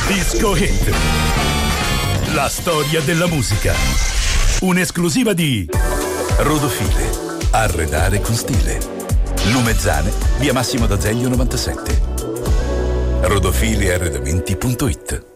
Disco Hit. La storia della musica. Un'esclusiva di Rodofile. Arredare con stile. Lumezzane, via Massimo d'Azeglio 97. Rodofilearredamenti.it.